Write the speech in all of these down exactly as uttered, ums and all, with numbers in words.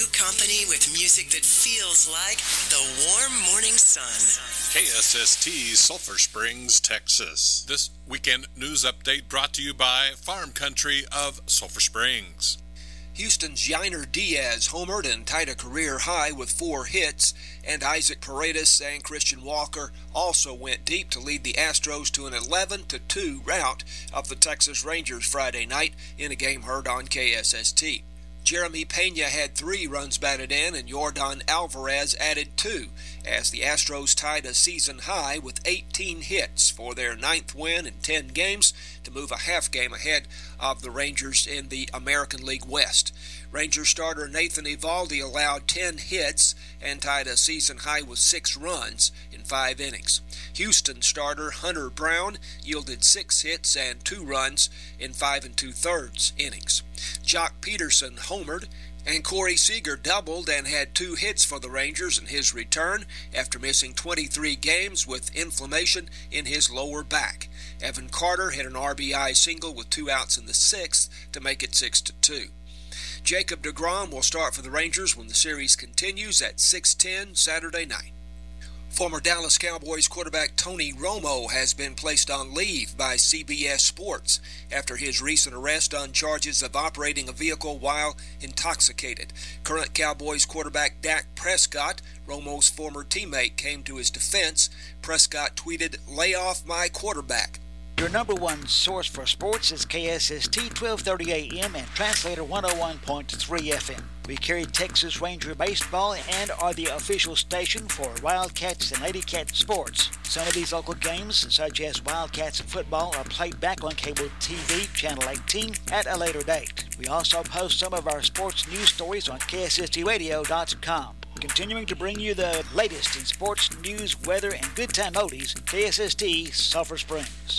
new company with music that feels like the warm morning sun. K S S T, Sulphur Springs, Texas. This weekend news update brought to you by Farm Country of Sulphur Springs. Houston's Yainer Diaz homered and tied a career high with four hits, and Isaac Paredes and Christian Walker also went deep to lead the Astros to an eleven to two rout of the Texas Rangers Friday night in a game heard on K S S T. Jeremy Pena had three runs batted in, and Yordan Alvarez added two, as the Astros tied a season high with eighteen hits for their ninth win in ten games to move a half game ahead of the Rangers in the American League West. Rangers starter Nathan Eovaldi allowed ten hits and tied a season high with six runs in five innings. Houston starter Hunter Brown yielded six hits and two runs in five and two-thirds innings. Jock Peterson homered, and Corey Seager doubled and had two hits for the Rangers in his return after missing twenty-three games with inflammation in his lower back. Evan Carter hit an R B I single with two outs in the sixth to make it six to two. Jacob deGrom will start for the Rangers when the series continues at six ten Saturday night. Former Dallas Cowboys quarterback Tony Romo has been placed on leave by C B S Sports after his recent arrest on charges of operating a vehicle while intoxicated. Current Cowboys quarterback Dak Prescott, Romo's former teammate, came to his defense. Prescott tweeted, "Lay off my quarterback." Your number one source for sports is K S S T twelve thirty A M and Translator one oh one point three F M. We carry Texas Ranger baseball and are the official station for Wildcats and Lady Cat sports. Some of these local games, such as Wildcats football, are played back on cable T V Channel eighteen at a later date. We also post some of our sports news stories on K S S T radio dot com. Continuing to bring you the latest in sports, news, weather, and good time oldies, K S S T Sulphur Springs.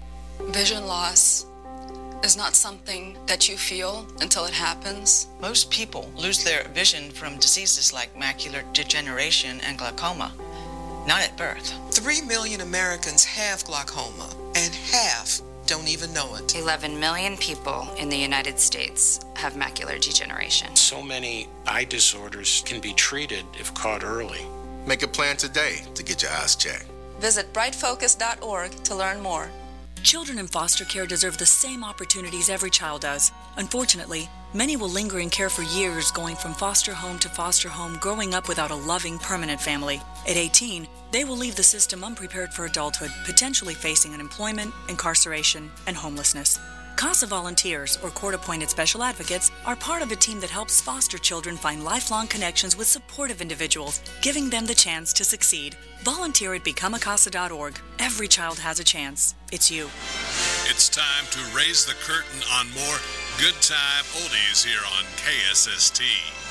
Vision loss is not something that you feel until it happens. Most people lose their vision from diseases like macular degeneration and glaucoma, not at birth. Three million Americans have glaucoma, and half don't even know it. eleven million people in the United States have macular degeneration. So many eye disorders can be treated if caught early. Make a plan today to get your eyes checked. Visit bright focus dot org to learn more. Children in foster care deserve the same opportunities every child does. Unfortunately, many will linger in care for years, going from foster home to foster home, growing up without a loving, permanent family. At eighteen, they will leave the system unprepared for adulthood, potentially facing unemployment, incarceration, and homelessness. CASA volunteers, or court-appointed special advocates, are part of a team that helps foster children find lifelong connections with supportive individuals, giving them the chance to succeed. Volunteer at become a casa dot org. Every child has a chance. It's you. It's time to raise the curtain on more good time oldies here on K S S T.